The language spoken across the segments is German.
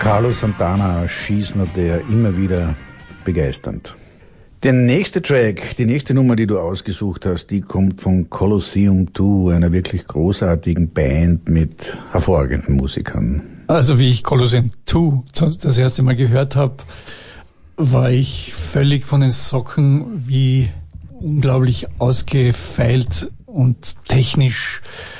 Carlos Santana, She's Not There, immer wieder begeisternd. Der nächste Track, die nächste Nummer, die du ausgesucht hast, die kommt von Colosseum 2, einer wirklich großartigen Band mit hervorragenden Musikern. Also wie ich Colosseum 2 das erste Mal gehört habe, war ich völlig von den Socken, wie unglaublich ausgefeilt und technisch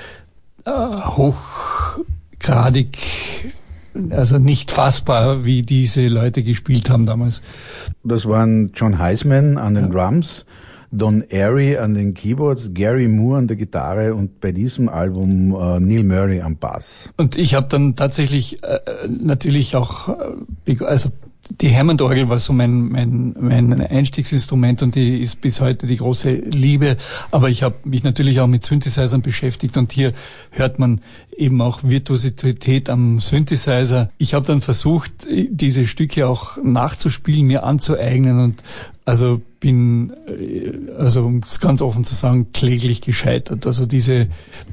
hochgradig, also nicht fassbar, wie diese Leute gespielt haben damals. Das waren John Heisman an den Drums, Don Airey an den Keyboards, Gary Moore an der Gitarre und bei diesem Album Neil Murray am Bass. Und ich habe dann tatsächlich natürlich auch, also die Hammond-Orgel war so mein Einstiegsinstrument und die ist bis heute die große Liebe. Aber ich habe mich natürlich auch mit Synthesizern beschäftigt und hier hört man eben auch Virtuosität am Synthesizer. Ich habe dann versucht, diese Stücke auch nachzuspielen, mir anzueignen und also bin, um es ganz offen zu sagen, kläglich gescheitert. Also diese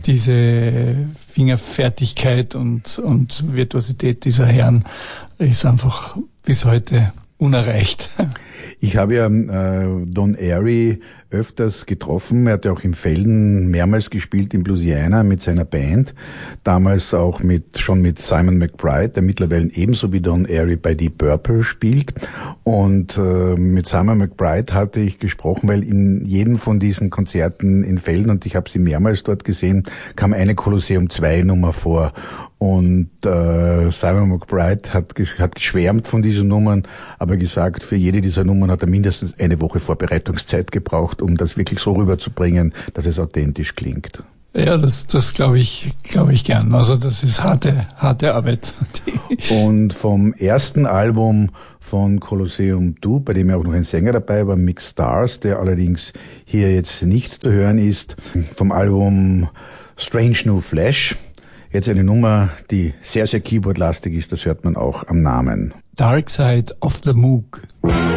Fingerfertigkeit und Virtuosität dieser Herren ist einfach bis heute unerreicht. Ich habe ja Don Airey öfters getroffen. Er hat ja auch im Felden mehrmals gespielt in Bluesiana mit seiner Band. Damals auch schon mit Simon McBride, der mittlerweile ebenso wie Don Airey bei Deep Purple spielt. Und mit Simon McBride hatte ich gesprochen, weil in jedem von diesen Konzerten in Felden, und ich habe sie mehrmals dort gesehen, kam eine Colosseum 2 Nummer vor. Und Simon McBride hat geschwärmt von diesen Nummern, aber gesagt, für jede dieser Nummern hat er mindestens eine Woche Vorbereitungszeit gebraucht, um das wirklich so rüberzubringen, dass es authentisch klingt. Ja, das glaube ich gern. Also das ist harte Arbeit. Und vom ersten Album von Colosseum 2, bei dem ja auch noch ein Sänger dabei war, Mick Stars, der allerdings hier jetzt nicht zu hören ist, vom Album Strange New Flesh. Jetzt eine Nummer, die sehr, sehr keyboardlastig ist, das hört man auch am Namen. Dark Side of the Moog.